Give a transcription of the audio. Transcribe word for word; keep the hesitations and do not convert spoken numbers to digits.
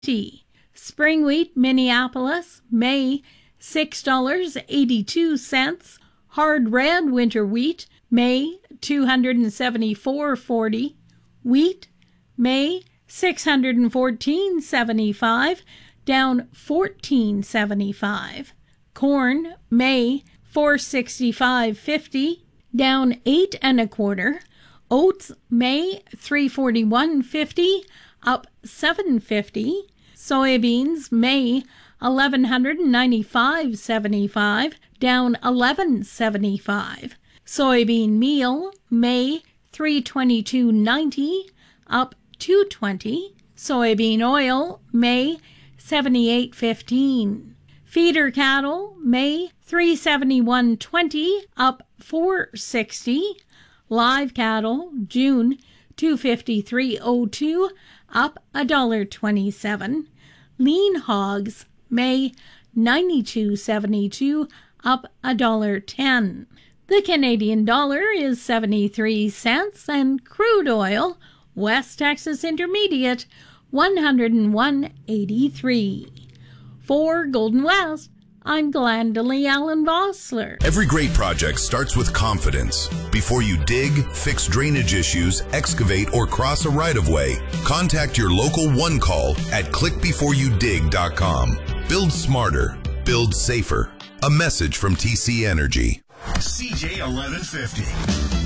Spring wheat, Minneapolis, May, six dollars and eighty-two cents. Hard red winter wheat, May, two hundred seventy-four dollars and forty cents. Wheat, May, six hundred fourteen dollars and seventy-five cents, down fourteen dollars and seventy-five cents. Corn, May, four hundred sixty-five dollars and fifty cents, down eight and a quarter. Oats, May, three hundred forty-one dollars and fifty cents, up seven dollars and fifty cents. Soybeans, May, eleven ninety-five dollars and seventy-five cents, down eleven dollars and seventy-five cents. Soybean meal, May, three hundred twenty-two dollars and ninety cents, up two dollars and twenty cents. Soybean oil, May, seventy-eight dollars and fifteen cents. Feeder cattle, May, three hundred seventy-one dollars and twenty cents, up four dollars and sixty cents. Live cattle, June, two hundred fifty-three dollars and two cents, up one dollar and twenty-seven cents. Lean hogs, May, ninety-two dollars and seventy-two cents, up one dollar and ten cents. The Canadian dollar is seventy-three cents, and crude oil, West Texas Intermediate, one hundred one dollars and eighty-three cents. For Golden West, I'm Glendalee Allen Vossler. Every great project starts with confidence. Before you dig, fix drainage issues, excavate, or cross a right-of-way, contact your local One Call at click before you dig dot com. Build smarter. Build safer. A message from T C Energy. C J eleven fifty.